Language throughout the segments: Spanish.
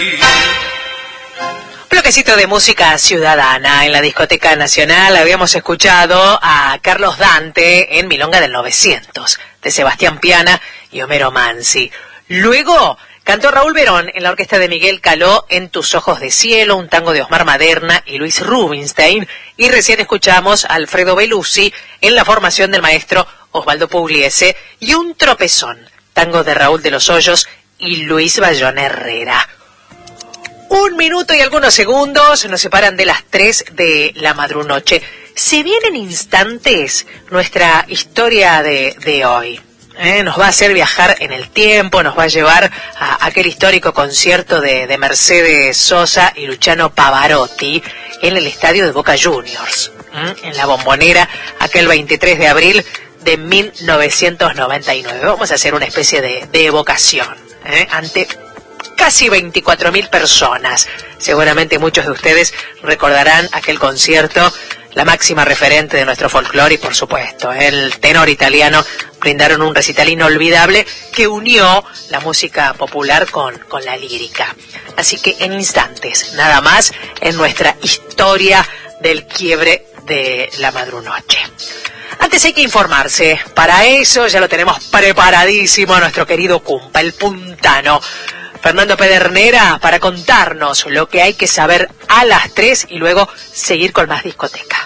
Bloquecito de música ciudadana. En la Discoteca Nacional habíamos escuchado a Carlos Dante en Milonga del 900, de Sebastián Piana y Homero Mansi. Luego cantó Raúl Verón en la orquesta de Miguel Caló en Tus ojos de cielo, un tango de Osmar Maderna y Luis Rubinstein. Y recién escuchamos a Alfredo Belusi en la formación del maestro Osvaldo Pugliese y Un tropezón, tango de Raúl de los Hoyos y Luis Bayón Herrera. 1 minuto y algunos segundos nos separan de las 3 de la madrunoche. Se vienen instantes nuestra historia de hoy. Nos va a hacer viajar en el tiempo, nos va a llevar a aquel histórico concierto de Mercedes Sosa y Luciano Pavarotti en el estadio de Boca Juniors, en la Bombonera, aquel 23 de abril de 1999. Vamos a hacer una especie de evocación ante casi 24.000 personas. Seguramente muchos de ustedes recordarán aquel concierto, la máxima referente de nuestro folclore y, por supuesto, el tenor italiano brindaron un recital inolvidable que unió la música popular con la lírica. Así que en instantes, nada más, en nuestra historia del quiebre de la madrunoche. Antes hay que informarse. Para eso ya lo tenemos preparadísimo a nuestro querido Cumpa, el puntano Fernando Pedernera, para contarnos lo que hay que saber a las 3 y luego seguir con más discoteca.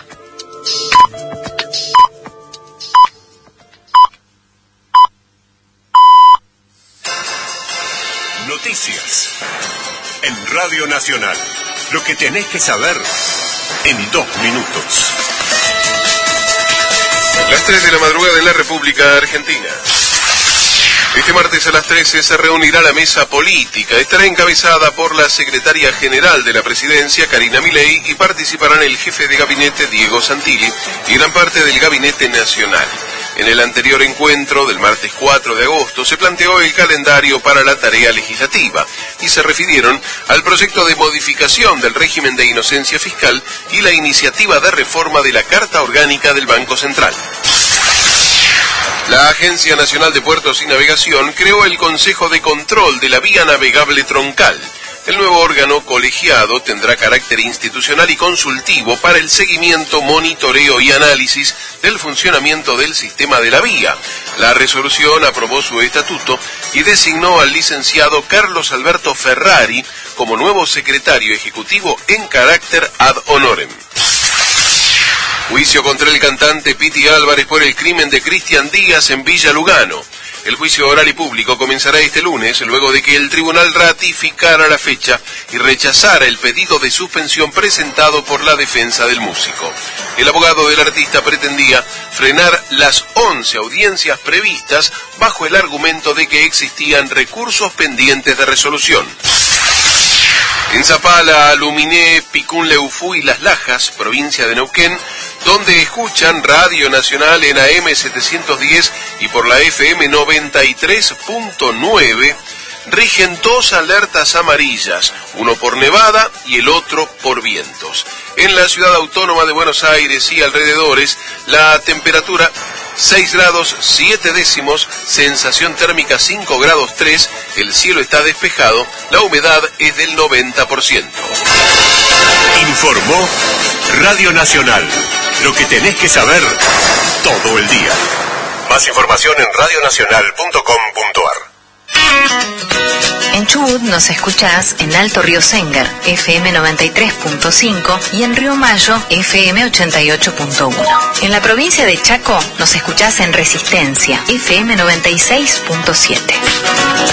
Noticias en Radio Nacional. Lo que tenés que saber en 2 minutos. Las 3 de la madrugada en la República Argentina. Este martes a las 13 se reunirá la mesa política. Estará encabezada por la secretaria general de la presidencia, Karina Milei, y participarán el jefe de gabinete, Diego Santilli, y gran parte del gabinete nacional. En el anterior encuentro del martes 4 de agosto se planteó el calendario para la tarea legislativa y se refirieron al proyecto de modificación del régimen de inocencia fiscal y la iniciativa de reforma de la Carta Orgánica del Banco Central. La Agencia Nacional de Puertos y Navegación creó el Consejo de Control de la Vía Navegable Troncal. El nuevo órgano colegiado tendrá carácter institucional y consultivo para el seguimiento, monitoreo y análisis del funcionamiento del sistema de la vía. La resolución aprobó su estatuto y designó al licenciado Carlos Alberto Ferrari como nuevo secretario ejecutivo en carácter ad honorem. Juicio contra el cantante Piti Álvarez por el crimen de Cristian Díaz en Villa Lugano. El juicio oral y público comenzará este lunes, luego de que el tribunal ratificara la fecha y rechazara el pedido de suspensión presentado por la defensa del músico. El abogado del artista pretendía frenar las 11 audiencias previstas bajo el argumento de que existían recursos pendientes de resolución. En Zapala, Luminé, Picún-Leufú y Las Lajas, provincia de Neuquén, donde escuchan Radio Nacional en AM 710 y por la FM 93.9, rigen 2 alertas amarillas, uno por nevada y el otro por vientos. En la ciudad autónoma de Buenos Aires y alrededores, la temperatura 6 grados 7 décimos, sensación térmica 5 grados 3, el cielo está despejado, la humedad es del 90%. Informó Radio Nacional. Lo que tenés que saber todo el día. Más información en radionacional.com.ar. En Chubut nos escuchás en Alto Río Sengar, FM 93.5 y en Río Mayo, FM 88.1. En la provincia de Chaco nos escuchás en Resistencia, FM 96.7.